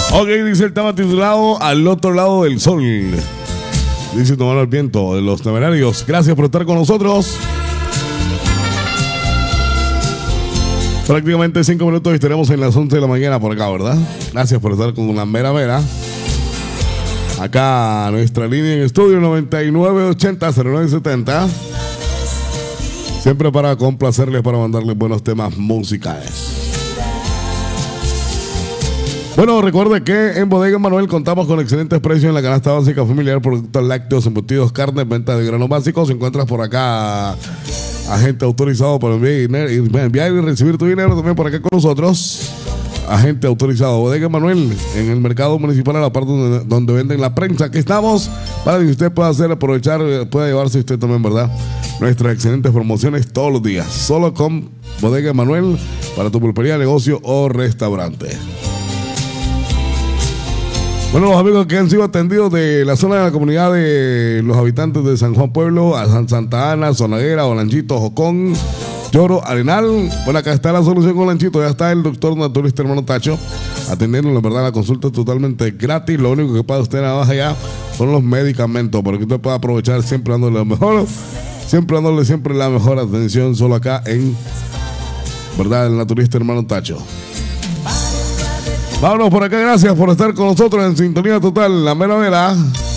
Ok, dice el tema titulado Al otro lado del sol. Dice Tomando el Viento de Los Temerarios. Gracias por estar con nosotros. Prácticamente 5 minutos y estaremos en las 11 de la mañana por acá, ¿verdad? Gracias por estar con la mera mera. Acá nuestra línea en estudio 9980-0970. Siempre para complacerles, para mandarles buenos temas musicales. Bueno, recuerde que en Bodega Manuel contamos con excelentes precios en la canasta básica familiar, productos lácteos, embutidos, carne, venta de granos básicos. Encuentras por acá agente autorizado para enviar y recibir tu dinero también por acá con nosotros. Agente autorizado Bodega Manuel en el mercado municipal, a la parte donde venden la prensa. Aquí estamos para que usted pueda aprovechar, pueda llevarse usted también, ¿verdad? Nuestras excelentes promociones todos los días. Solo con Bodega Manuel para tu pulpería, negocio o restaurante. Bueno, los amigos que han sido atendidos de la zona de la comunidad de los habitantes de San Juan Pueblo, a Santa Ana, Zonaguera, Olanchito, Jocón, Lloro, Arenal. Bueno, acá está la solución con Olanchito. Ya está el doctor naturista hermano Tacho atendiendo. La verdad, la consulta es totalmente gratis. Lo único que paga usted nada más allá son los medicamentos, para que usted pueda aprovechar siempre dándole lo mejor, siempre la mejor atención, solo acá en, ¿verdad?, el naturista hermano Tacho. Vámonos por acá, gracias por estar con nosotros en sintonía total, la mera mera.